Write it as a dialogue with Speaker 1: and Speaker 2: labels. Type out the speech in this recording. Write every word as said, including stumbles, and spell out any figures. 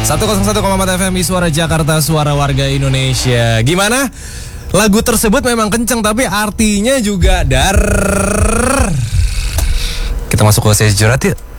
Speaker 1: seratus satu koma empat F M Suara Jakarta, suara warga Indonesia. Gimana? Lagu tersebut memang kenceng tapi artinya juga dar. Kita masuk ke sesi curhat yuk.